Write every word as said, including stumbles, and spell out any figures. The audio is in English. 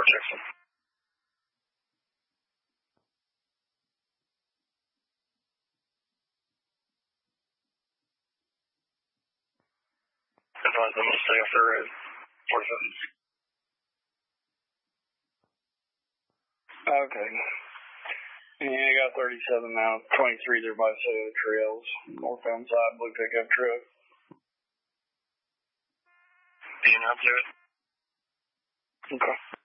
Jackson. Advise them to stay off the road. forty-seven. Okay. And you got thirty-seven now, twenty-three there by Soto Trails, northbound side, blue pickup truck. Being up to it. Okay.